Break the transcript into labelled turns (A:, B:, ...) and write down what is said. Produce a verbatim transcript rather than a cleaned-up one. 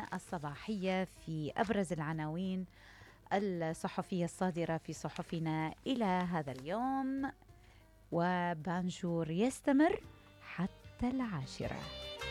A: الصباحية في أبرز العناوين الصحفية الصادرة في صحفنا إلى هذا اليوم. وبانجور يستمر حتى العاشرة.